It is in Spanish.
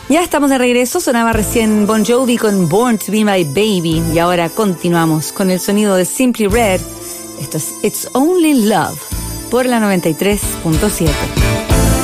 Ya estamos de regreso, sonaba recién Bon Jovi con Born to Be My Baby y ahora continuamos con el sonido de Simply Red. Esto es It's Only Love por la 93.7.